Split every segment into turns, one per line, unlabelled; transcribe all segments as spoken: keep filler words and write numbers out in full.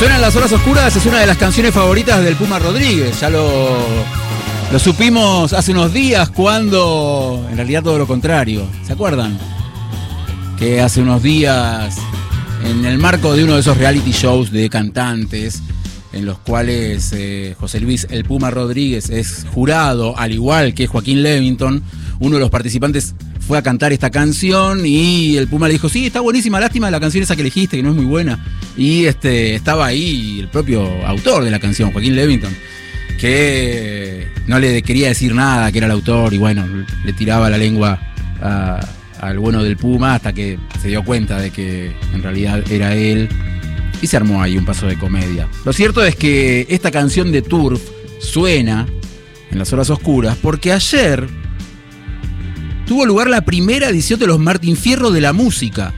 Suenan Las Horas Oscuras, es una de las canciones favoritas del Puma Rodríguez. Ya lo, lo supimos hace unos días cuando, en realidad todo lo contrario. ¿Se acuerdan? Que hace unos días, en el marco de uno de esos reality shows de cantantes, en los cuales eh, José Luis El Puma Rodríguez es jurado, al igual que Joaquín Levington, uno de los participantes fue a cantar esta canción y el Puma le dijo, sí, está buenísima, lástima la canción esa que elegiste, que no es muy buena. Y este estaba ahí el propio autor de la canción, Joaquín Levington, que no le quería decir nada, que era el autor, y bueno, le tiraba la lengua a, al bueno del Puma hasta que se dio cuenta de que en realidad era él. Y se armó ahí un paso de comedia. Lo cierto es que esta canción de Turf suena en Las Horas Oscuras porque ayer tuvo lugar la primera edición de los Martín Fierro de la música.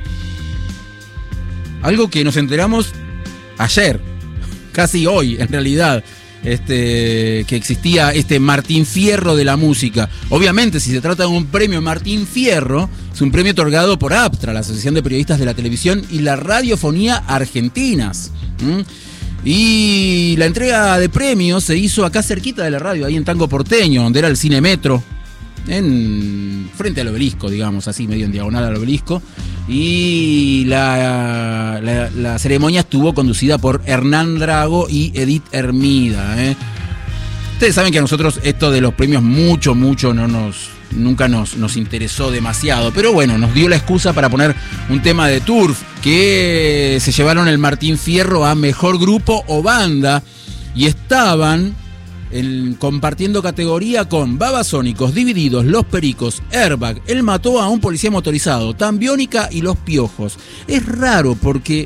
Algo que nos enteramos ayer, casi hoy en realidad, este, que existía este Martín Fierro de la música. Obviamente, si se trata de un premio Martín Fierro, es un premio otorgado por APTRA, la Asociación de Periodistas de la Televisión y la Radiofonía Argentinas. ¿Mm? Y la entrega de premios se hizo acá cerquita de la radio, ahí en Tango Porteño, donde era el Cine Metro, en frente al obelisco, digamos, así medio en diagonal al obelisco. Y la, la, la ceremonia estuvo conducida por Hernán Drago y Edith Hermida, ¿eh? Ustedes saben que a nosotros esto de los premios mucho, mucho no nos, nunca nos, nos interesó demasiado, pero bueno, nos dio la excusa para poner un tema de Turf, que se llevaron el Martín Fierro a Mejor Grupo o Banda, y estaban El, compartiendo categoría con Babasónicos, Divididos, Los Pericos, Airbag, Él mató a un policía motorizado, Tambiónica y Los Piojos. Es raro porque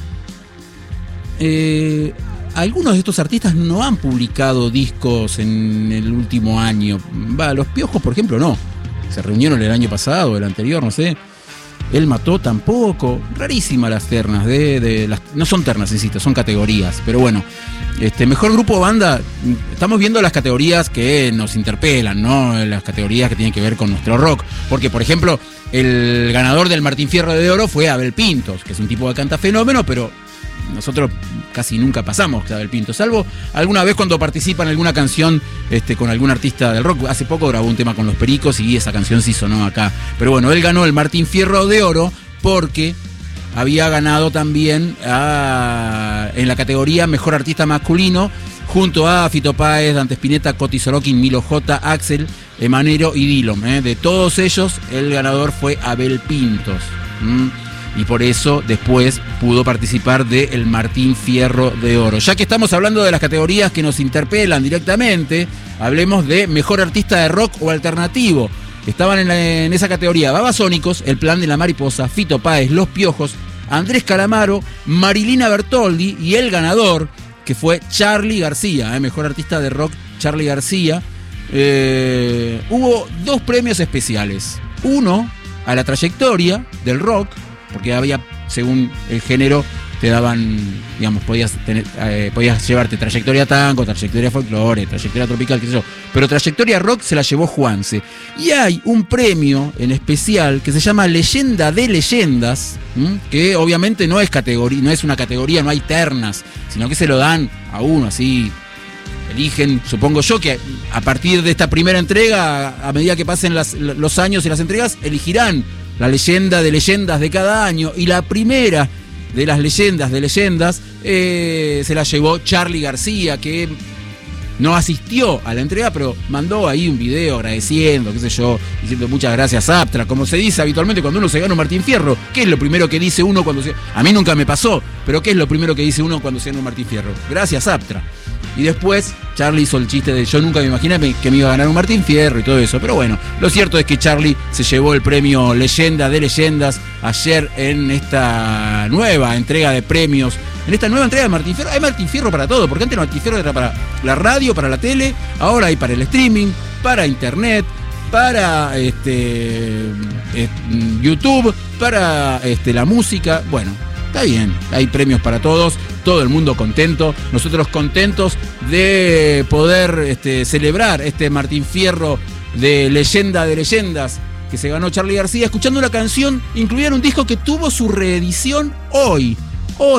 eh, algunos de estos artistas no han publicado discos en el último año. Va, Los Piojos, por ejemplo, no. Se reunieron el año pasado, el anterior, no sé. Él mató tampoco. Rarísimas las ternas. De, de las, no son ternas, insisto, son categorías. Pero bueno, este Mejor Grupo o Banda, estamos viendo las categorías que nos interpelan, ¿no? Las categorías que tienen que ver con nuestro rock. Porque, por ejemplo, el ganador del Martín Fierro de Oro fue Abel Pintos, que es un tipo que canta fenómeno, pero nosotros casi nunca pasamos a Abel Pintos, salvo alguna vez cuando participa en alguna canción este, con algún artista del rock. Hace poco grabó un tema con Los Pericos y esa canción sí sonó acá. Pero bueno, él ganó el Martín Fierro de Oro porque había ganado también a, en la categoría Mejor Artista Masculino, junto a Fito Páez, Dante Spinetta, Coti Sorokin, Milo J, Axel, Emanero y Dillom. ¿eh? De todos ellos, el ganador fue Abel Pintos. ¿Mm? Y por eso después pudo participar del Martín Fierro de Oro. Ya que estamos hablando de las categorías que nos interpelan directamente, hablemos de Mejor Artista de Rock o Alternativo. Estaban en, la, en esa categoría Babasónicos, El Plan de la Mariposa, Fito Páez, Los Piojos, Andrés Calamaro, Marilina Bertoldi y el ganador, que fue Charly García, ¿eh? Mejor Artista de Rock, Charly García. Eh, hubo dos premios especiales. Uno a la trayectoria del rock, porque había, según el género, te daban, digamos, podías tener, eh, podías llevarte trayectoria tango, trayectoria folclore, trayectoria tropical, qué sé yo, pero trayectoria rock se la llevó Juanse. Y hay un premio en especial que se llama Leyenda de Leyendas, ¿m? que obviamente no es categoría, no es una categoría, no hay ternas, sino que se lo dan a uno así. Eligen, supongo yo, que a partir de esta primera entrega, a medida que pasen las, los años y las entregas, elegirán la leyenda de leyendas de cada año, y la primera de las leyendas de leyendas eh, se la llevó Charly García, que no asistió a la entrega, pero mandó ahí un video agradeciendo, qué sé yo, diciendo muchas gracias APTRA, como se dice habitualmente cuando uno se gana un Martín Fierro. ¿Qué es lo primero que dice uno cuando se... A mí nunca me pasó, pero ¿qué es lo primero que dice uno cuando se gana un Martín Fierro? Gracias APTRA. Y después Charly hizo el chiste de yo nunca me imaginé que me iba a ganar un Martín Fierro y todo eso. Pero bueno, lo cierto es que Charly se llevó el premio Leyenda de Leyendas ayer en esta nueva entrega de premios. En esta nueva entrega de Martín Fierro. Hay Martín Fierro para todo, porque antes el Martín Fierro era para la radio, para la tele. Ahora hay para el streaming, para internet, para este, eh, YouTube, para este, la música. Bueno, está bien, hay premios para todos, todo el mundo contento, nosotros contentos de poder este, celebrar este Martín Fierro de Leyenda de Leyendas que se ganó Charly García, escuchando una canción incluida en un disco que tuvo su reedición hoy, hoy,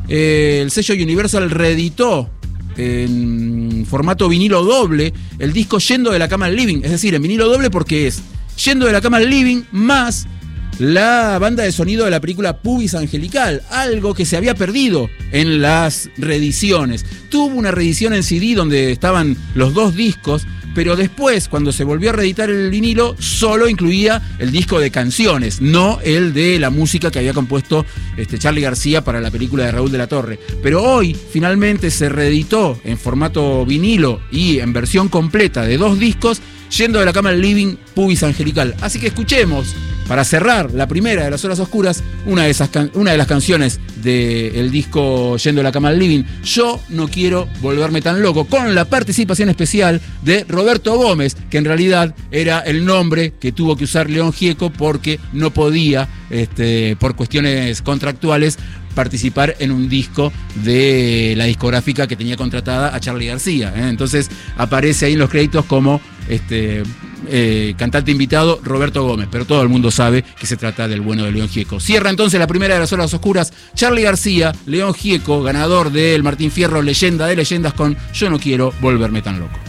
eh, el sello Universal reeditó en formato vinilo doble el disco Yendo de la cama al living. Es decir, en vinilo doble porque es Yendo de la cama al living más la banda de sonido de la película Pubis Angelical, algo que se había perdido en las reediciones. Tuvo una reedición en C D donde estaban los dos discos, pero después, cuando se volvió a reeditar el vinilo, solo incluía el disco de canciones, no el de la música que había compuesto este, Charly García para la película de Raúl de la Torre. Pero hoy, finalmente, se reeditó en formato vinilo y en versión completa de dos discos, Yendo de la cama al living, Pubis Angelical. Así que escuchemos, para cerrar la primera de las horas oscuras, una de, esas can- una de las canciones del disco Yendo de la cama al living, Yo no quiero volverme tan loco, con la participación especial de Roberto Gómez, que en realidad era el nombre que tuvo que usar León Gieco porque no podía, este, por cuestiones contractuales, participar en un disco de la discográfica que tenía contratada a Charly García, ¿eh? Entonces aparece ahí en los créditos como este, eh, cantante invitado Roberto Gómez, pero todo el mundo sabe que se trata del bueno de León Gieco. Cierra entonces la primera de las horas oscuras Charly García, León Gieco, ganador del Martín Fierro Leyenda de Leyendas, con Yo no quiero volverme tan loco.